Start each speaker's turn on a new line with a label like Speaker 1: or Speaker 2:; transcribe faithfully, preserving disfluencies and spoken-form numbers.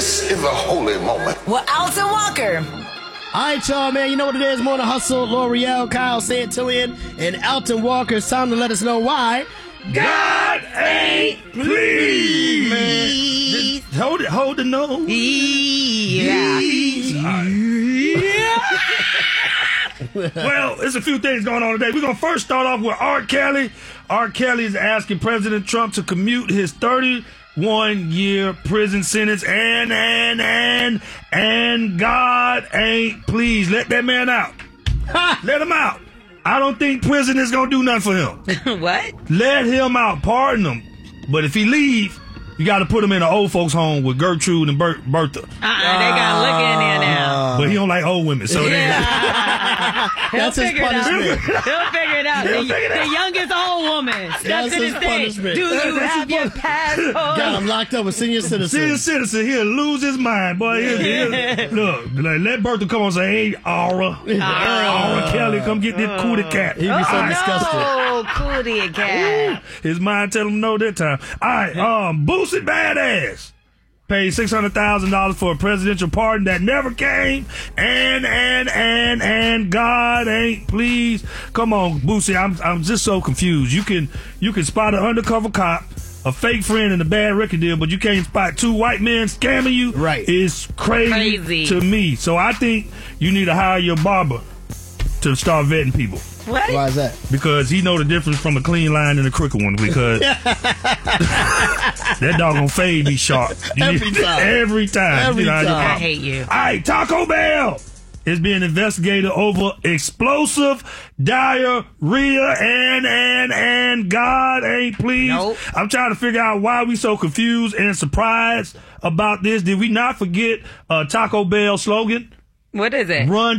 Speaker 1: This is a holy moment.
Speaker 2: Well, Alton Walker.
Speaker 3: All right, y'all, man. You know what it is. More to hustle. L'Oreal, Kyle Santillan, and Alton Walker. It's time to let us know why
Speaker 4: God ain't pleased. Man, just hold it. Hold the nose.
Speaker 2: Yeah.
Speaker 4: Yeah. Well, there's a few things going on today. We're going to first start off with R. Kelly. R. Kelly is asking President Trump to commute his thirty-one-year prison sentence. And, and, and, and God ain't pleased. Let that man out. Let him out. I don't think prison is going to do nothing for him.
Speaker 2: What?
Speaker 4: Let him out. Pardon him. But if he leave, you got to put him in an old folks home with Gertrude and Ber- Bertha.
Speaker 2: Uh-uh, they got to look in there now.
Speaker 4: But he don't like old women, so
Speaker 2: Yeah. He'll
Speaker 3: That's his
Speaker 2: figure it out.
Speaker 3: punishment.
Speaker 2: He'll figure it out. The,
Speaker 4: He'll figure it
Speaker 2: the
Speaker 4: out.
Speaker 2: youngest old woman. That's
Speaker 3: That's
Speaker 2: in
Speaker 3: his
Speaker 2: his thing.
Speaker 3: punishment.
Speaker 2: Do you have your passport?
Speaker 3: got him locked up with senior
Speaker 4: Senior
Speaker 3: citizens.
Speaker 4: citizen, he'll lose his mind, boy. He'll, he'll, look, like, let Bertha come on and say, hey, Aura. Aura Kelly, come get this cootie cat.
Speaker 3: He'd be so
Speaker 2: Oh,
Speaker 3: disgusted.
Speaker 2: no, cootie cat.
Speaker 4: His mind tell him no that time. All right, um, Boosie Badass paid six hundred thousand dollars for a presidential pardon that never came. And, and, and, and God ain't pleased. Come on, Boosie, I'm I'm just so confused. You can you can spot an undercover cop, a fake friend, and a bad record deal, but you can't spot two white men scamming you.
Speaker 3: Right.
Speaker 4: It's crazy,
Speaker 2: Crazy.
Speaker 4: to me. So I think you need to hire your barber to start vetting people.
Speaker 2: What?
Speaker 3: Why is that?
Speaker 4: Because he know the difference from a clean line and a crooked one. Because that dog gonna fade me sharp. You
Speaker 3: Every
Speaker 4: need-
Speaker 3: time.
Speaker 4: Every time.
Speaker 3: Every
Speaker 4: You know,
Speaker 3: time.
Speaker 2: I hate you.
Speaker 4: All right, Taco Bell is being investigated over explosive diarrhea, and and and God ain't pleased.
Speaker 2: Nope.
Speaker 4: I'm trying to figure out why we so confused and surprised about this. Did we not forget uh, Taco Bell slogan?
Speaker 2: What is it?
Speaker 4: Run